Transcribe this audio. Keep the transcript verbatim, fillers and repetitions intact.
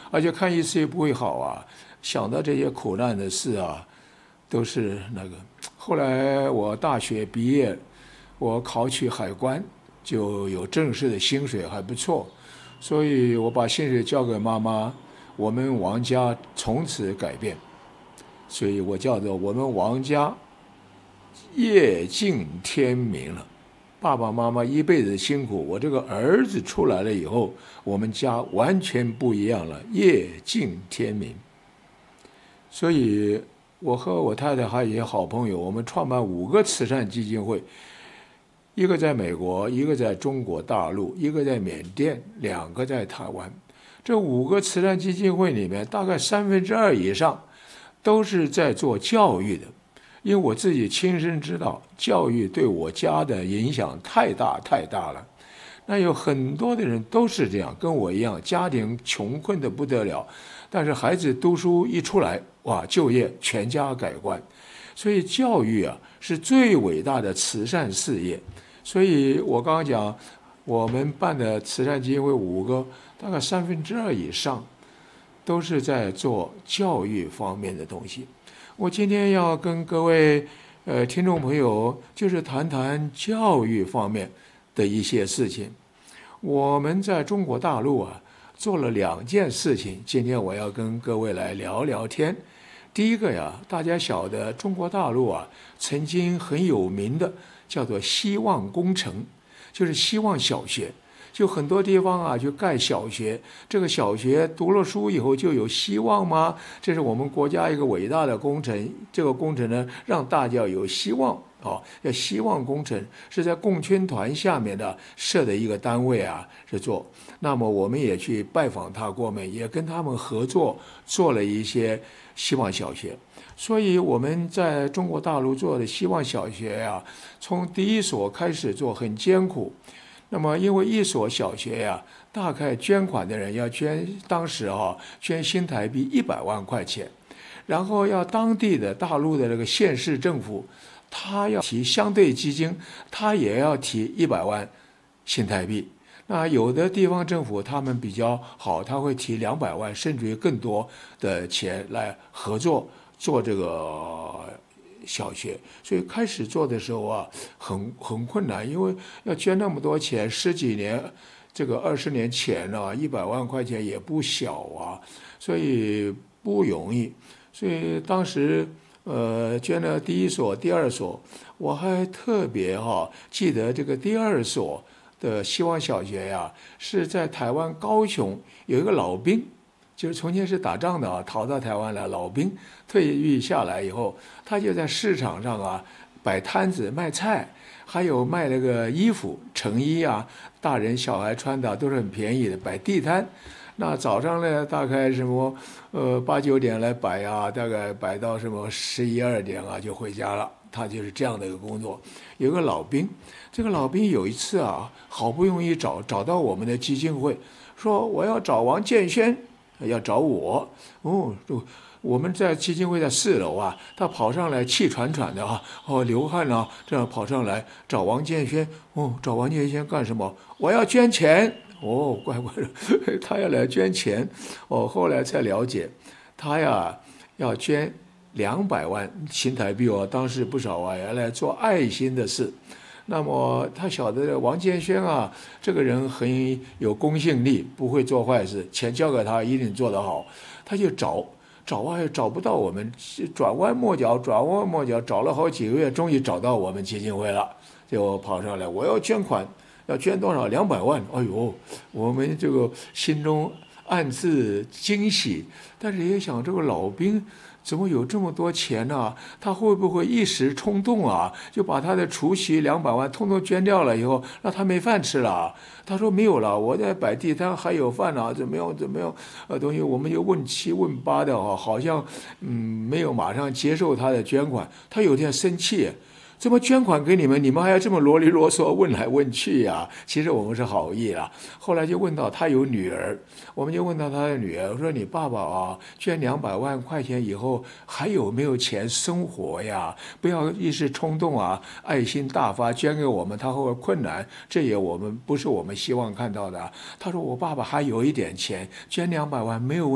而且看一次也不会好啊。想到这些苦难的事啊，都是那个。后来我大学毕业，我考取海关，就有正式的薪水，还不错，所以我把薪水交给妈妈，我们王家从此改变，所以我叫做我们王家业尽天明了。爸爸妈妈一辈子辛苦，我这个儿子出来了以后，我们家完全不一样了，业尽天明。所以我和我太太还有一些好朋友，我们创办五个慈善基金会，一个在美国，一个在中国大陆，一个在缅甸，两个在台湾。这五个慈善基金会里面，大概三分之二以上都是在做教育的。因为我自己亲身知道，教育对我家的影响太大太大了。那有很多的人都是这样，跟我一样，家庭穷困的不得了，但是孩子读书一出来，哇，就业全家改观。所以教育啊，是最伟大的慈善事业。所以我刚刚讲，我们办的慈善基金会五个，大概三分之二以上都是在做教育方面的东西。我今天要跟各位呃听众朋友，就是谈谈教育方面的一些事情。我们在中国大陆啊，做了两件事情，今天我要跟各位来聊聊天。第一个呀，大家晓得中国大陆啊，曾经很有名的叫做希望工程，就是希望小学。就很多地方啊，就盖小学。这个小学读了书以后就有希望吗？这是我们国家一个伟大的工程。这个工程呢，让大家有希望哦，叫希望工程，是在共青团下面的设的一个单位啊，是做。那么我们也去拜访他过们，也跟他们合作，做了一些希望小学。所以我们在中国大陆做的希望小学呀、啊，从第一所开始做很艰苦。那么，因为一所小学呀、啊，大概捐款的人要捐，当时啊捐新台币一百万块钱，然后要当地的大陆的这个县市政府，他要提相对基金，他也要提一百万新台币。那有的地方政府他们比较好，他会提两百万，甚至于更多的钱来合作做这个小学。所以开始做的时候啊，很很困难，因为要捐那么多钱，十几年，这个二十年前啊，一百万块钱也不小啊，所以不容易。所以当时呃捐了第一所、第二所，我还特别哈、啊、记得这个第二所的希望小学呀，是在台湾高雄有一个老兵。就是从前是打仗的啊，逃到台湾来，老兵退役下来以后，他就在市场上啊摆摊子卖菜，还有卖那个衣服成衣啊，大人小孩穿的都是很便宜的，摆地摊。那早上呢，大概什么呃八九点来摆啊，大概摆到什么十一二点啊就回家了。他就是这样的一个工作。有个老兵，这个老兵有一次啊，好不容易找找到我们的基金会，说我要找王建轩。要找我哦，我们在基金会在四楼啊，他跑上来气喘喘的啊，哦流汗啊，这样跑上来找王建轩。哦，找王建轩干什么？我要捐钱。哦，怪怪的，他要来捐钱。哦，后来才了解，他呀要捐两百万新台币哦，当时不少啊，要来做爱心的事。那么他晓得王建轩啊，这个人很有公信力，不会做坏事，钱交给他一定做得好。他就找找啊，找不到我们，转弯抹角，转弯抹角，找了好几个月，终于找到我们基金会了，就跑上来，我要捐款，要捐多少？两百万。哎呦，我们这个心中暗自惊喜，但是也想这个老兵。怎么有这么多钱呢、啊？他会不会一时冲动啊，就把他的储蓄两百万通通捐掉了以后，那他没饭吃了？他说没有了，我在摆地摊还有饭呢、啊，怎么样怎么样？呃，东西我们就问七问八的啊，好像嗯没有马上接受他的捐款，他有点生气。怎么捐款给你们，你们还要这么啰里啰嗦问来问去呀、啊？其实我们是好意啦。后来就问到他有女儿，我们就问到他的女儿，我说你爸爸啊，捐两百万块钱以后还有没有钱生活呀？不要一时冲动啊，爱心大发捐给我们，他会困难，这也我们不是我们希望看到的。他说我爸爸还有一点钱，捐两百万没有问题。